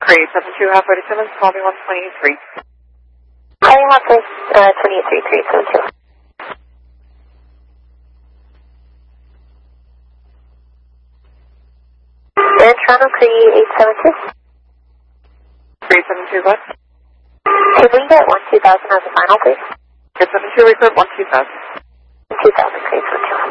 Crate 72, halfway to Simmons, call me 123. Hi, halfway, 23, 372. Air Toronto, Cree 872. Crate 72, what? Can we get 12000 as a final, please? Crate 72, report 12000. 2000, Cree 72.